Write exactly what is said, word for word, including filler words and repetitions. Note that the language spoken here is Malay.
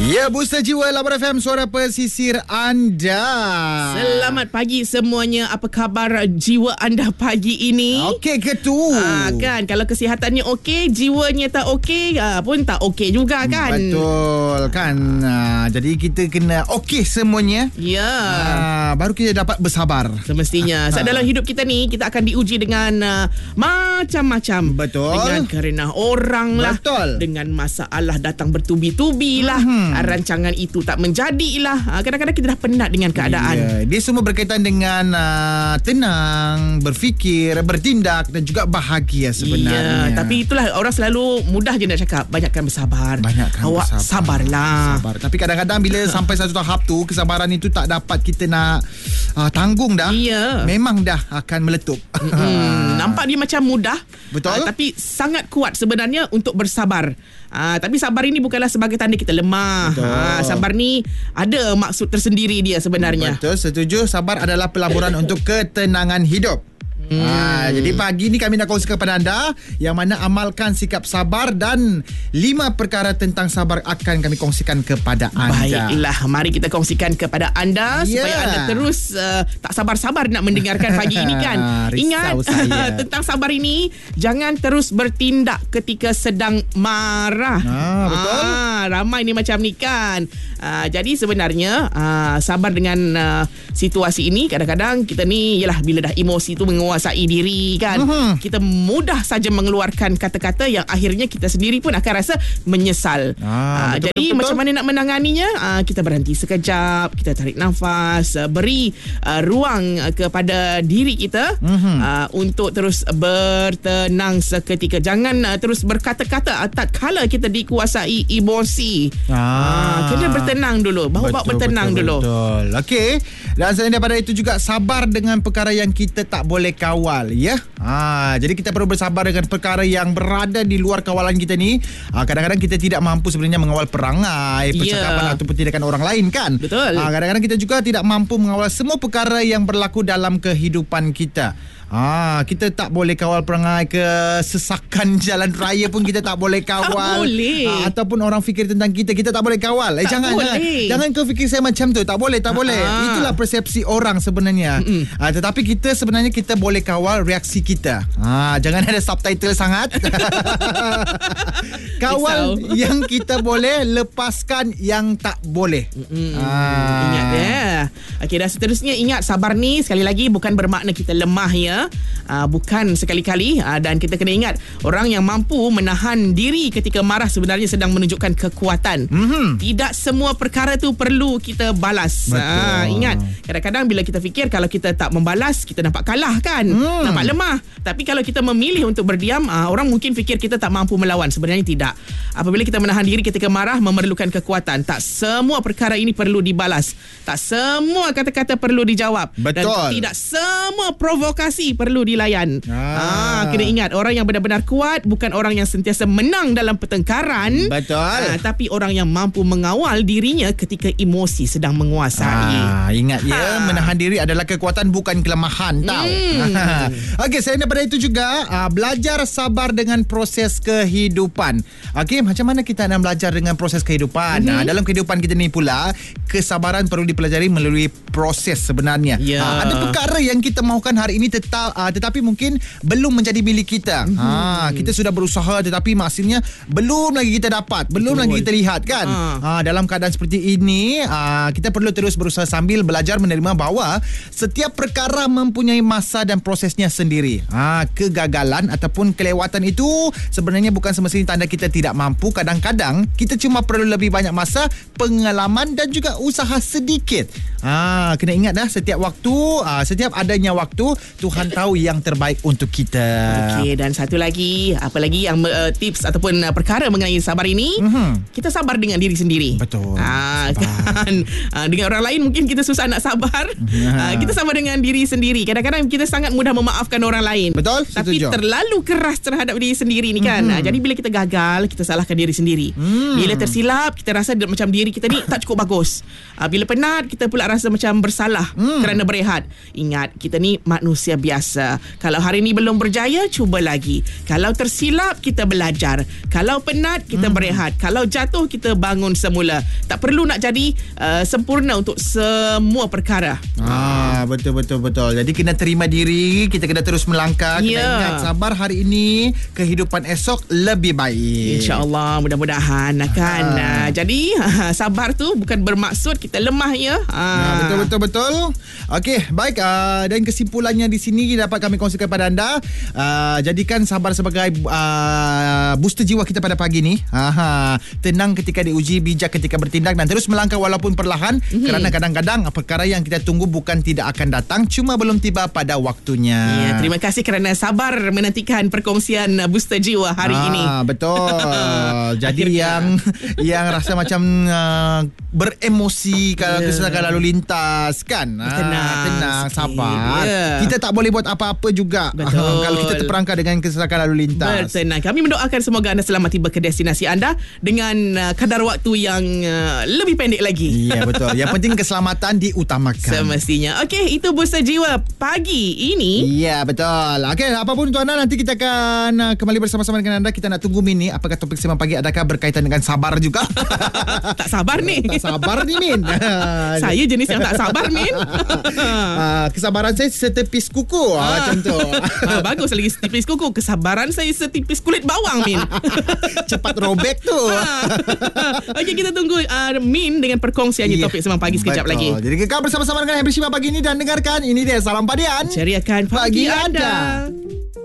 Ya, Booster Jiwa Labar F M, suara pesisir anda. Selamat pagi semuanya. Apa khabar jiwa anda pagi ini? Okey ke tu? Ah, kan, kalau kesihatannya okey, jiwanya tak okey, ah, pun tak okey juga kan? Betul kan. Ah, jadi kita kena okey semuanya. Ya. Ah, baru kita dapat bersabar. Semestinya. Sebab dalam hidup kita ni, kita akan diuji dengan uh, macam-macam. Betul. Dengan kerana orang lah. Betul. Dengan masalah datang bertubi-tubi lah. Hmm. Rancangan itu tak menjadilah. Kadang-kadang kita dah penat dengan keadaan. Ya, dia semua berkaitan dengan uh, tenang, berfikir, bertindak dan juga bahagia sebenarnya. Ya, tapi itulah orang selalu mudah je nak cakap, banyakkan bersabar. Banyakkan Awak bersabar. sabarlah. Sabar. Tapi kadang-kadang bila sampai satu tahap tu, kesabaran itu tak dapat kita nak uh, tanggung dah. Ya. Memang dah akan meletup. Hmm, nampak dia macam mudah. Betul. Uh, tapi sangat kuat sebenarnya untuk bersabar. Uh, tapi sabar ini bukanlah sebagai tanda kita lemah. Uh, sabar ni ada maksud tersendiri dia sebenarnya. Betul, setuju. Sabar adalah pelaburan untuk ketenangan hidup. Hmm. Ha, jadi pagi ni kami nak kongsikan kepada anda yang mana amalkan sikap sabar, dan lima perkara tentang sabar akan kami kongsikan kepada anda. Baiklah, mari kita kongsikan kepada anda yeah. supaya anda terus uh, tak sabar-sabar nak mendengarkan pagi ini kan. Ingat tentang sabar ini, jangan terus bertindak ketika sedang marah. Ah, betul. Ah, ramai ni macam ni kan. Ah, jadi sebenarnya ah, sabar dengan uh, situasi ini, kadang-kadang kita ni yalah bila dah emosi tu menguasai diri kan, uh-huh. kita mudah saja mengeluarkan kata-kata yang akhirnya kita sendiri pun akan rasa menyesal. Ah, uh, betul, jadi betul, macam betul. mana nak menanganinya? Uh, kita berhenti sekejap, kita tarik nafas, uh, beri uh, ruang uh, kepada diri kita uh-huh. uh, untuk terus bertenang seketika. Jangan uh, terus berkata-kata uh, tak kala kita dikuasai emosi. Ah, uh, kena bertenang dulu, bawa-bawa bertenang betul, dulu. Betul. Okey. Dan selain daripada itu juga sabar dengan perkara yang kita tak boleh kawal, ya. Ha, jadi kita perlu bersabar dengan perkara yang berada di luar kawalan kita ni. Ha, kadang-kadang kita tidak mampu sebenarnya mengawal perangai, percakapan yeah. ataupun tindakan orang lain kan. Betul. Ha, kadang-kadang kita juga tidak mampu mengawal semua perkara yang berlaku dalam kehidupan kita. Ah, kita tak boleh kawal perangai, kesesakan jalan raya pun kita tak boleh kawal. Tak boleh. Ah, ataupun orang fikir tentang kita, kita tak boleh kawal. Eh tak jangan, boleh. jangan. Jangan kau fikir saya macam tu. Tak boleh, tak boleh. Ah. Itulah persepsi orang sebenarnya. Ah, tetapi kita sebenarnya kita boleh kawal reaksi kita. Ah, jangan ada subtitle sangat. Kawal Risau. Yang kita boleh, lepaskan yang tak boleh. Ah. Ingat ya. Okey, dan seterusnya ingat, sabar ni sekali lagi bukan bermakna kita lemah ya. Uh, bukan sekali-kali, uh, dan kita kena ingat orang yang mampu menahan diri ketika marah sebenarnya sedang menunjukkan kekuatan. Mm-hmm. Tidak semua perkara tu perlu kita balas. Uh, ingat, kadang-kadang bila kita fikir kalau kita tak membalas, kita nampak kalah kan, mm. nampak lemah. Tapi kalau kita memilih untuk berdiam, uh, orang mungkin fikir kita tak mampu melawan. Sebenarnya tidak. Apabila kita menahan diri ketika marah, memerlukan kekuatan. Tak semua perkara ini perlu dibalas. Tak semua kata-kata perlu dijawab. Betul. Dan tidak semua provokasi perlu dilayan. Ah. Ah, kena ingat, orang yang benar-benar kuat bukan orang yang sentiasa menang dalam pertengkaran. Betul. Ah, tapi orang yang mampu mengawal dirinya ketika emosi sedang menguasai. Ah, ingat ya, ah. menahan diri adalah kekuatan, bukan kelemahan. Tahu. Hmm. Okey, selain daripada itu juga ah, belajar sabar dengan proses kehidupan. Okey, macam mana kita nak belajar dengan proses kehidupan? Mm-hmm. Ah, dalam kehidupan kita ni pula, kesabaran perlu dipelajari melalui proses sebenarnya. Yeah. Ah, ada perkara yang kita mahukan hari ini tetap uh, tetapi mungkin belum menjadi milik kita. Mm-hmm. Ha, kita sudah berusaha tetapi maksudnya belum lagi kita dapat, belum Betul. lagi kita lihat kan. Uh. Ha, dalam keadaan seperti ini, uh, kita perlu terus berusaha sambil belajar menerima bahawa setiap perkara mempunyai masa dan prosesnya sendiri. Ha, kegagalan ataupun kelewatan itu sebenarnya bukan semestinya tanda kita tidak mampu. Kadang-kadang kita cuma perlu lebih banyak masa, pengalaman dan juga usaha sedikit. Ha, kena ingat dah, setiap waktu, uh, setiap adanya waktu, Tuhan tahu yang terbaik untuk kita. Okey, dan satu lagi, apa lagi yang uh, tips ataupun uh, perkara mengenai sabar ini, mm-hmm. kita sabar dengan diri sendiri. Betul. Ah, kan, uh, dengan orang lain mungkin kita susah nak sabar. Uh, kita sabar dengan diri sendiri. Kadang-kadang kita sangat mudah memaafkan orang lain. Betul. Tapi setuju. terlalu keras terhadap diri sendiri ni kan. Mm-hmm. Uh, jadi bila kita gagal, kita salahkan diri sendiri. Mm. Bila tersilap, kita rasa macam diri kita ni tak cukup bagus. Uh, bila penat, kita pula rasa macam bersalah hmm. kerana berehat. Ingat, kita ni manusia biasa. Kalau hari ni belum berjaya, cuba lagi. Kalau tersilap, kita belajar. Kalau penat, kita hmm. berehat. Kalau jatuh, kita bangun semula. Tak perlu nak jadi uh, sempurna untuk semua perkara. Ah, betul betul betul. Jadi kena terima diri, kita kena terus melangkah. Kena yeah. ingat sabar hari ini, kehidupan esok lebih baik. InsyaAllah, mudah-mudahan kan. Ha. Uh, jadi sabar tu bukan bermaksud kita lemah ya. Uh. Ha, betul betul betul. Okey, baik. Uh, dan kesimpulannya di sini dapat kami kongsikan kepada anda. Uh, jadikan sabar sebagai uh, booster jiwa kita pada pagi ni. Aha, tenang ketika diuji, bijak ketika bertindak dan terus melangkah walaupun perlahan. Mm-hmm. Kerana kadang-kadang perkara yang kita tunggu bukan tidak akan datang, cuma belum tiba pada waktunya. Ya, terima kasih kerana sabar menantikan perkongsian booster jiwa hari ah, ini. Betul. Jadi yang yang rasa macam uh, beremosi kalau yeah. kesalahan lalu lintas kan. Tenang, ah, tenang, sikit. sabar. Yeah. Kita tak boleh buat apa-apa juga Betul. kalau kita terperangkap dengan kesalahan lalu lintas. Bertenang. Kami mendoakan semoga anda selamat tiba ke destinasi anda dengan uh, kadar waktu yang uh, lebih pendek lagi. Ya, yeah, betul. Yang penting keselamatan diutamakan. Semestinya. Okey, itu booster jiwa pagi ini. Ya, yeah, betul. Okey, apapun tuan anda, nanti kita akan uh, kembali bersama-sama dengan anda. Kita nak tunggu Min ni, apakah topik Sembang Pagi adakah berkaitan dengan sabar juga? Tak sabar ni. Tak sabar ni Min. Saya jenis yang tak sabar Min. uh, kesabaran saya setepis kuku. Ah. Macam tu. Ah, bagus lagi setipis kuku. Kesabaran saya setipis kulit bawang Min. Cepat robek tu. Okey, kita tunggu uh, Min dengan perkongsiannya yeah. topik Sembang Pagi sekejap betul. lagi. Jadi kekal bersama-sama dengan Happy Sembang Pagi ini dan dengarkan ini dia Salam Padian. Ceriakan pagi, pagi anda. anda.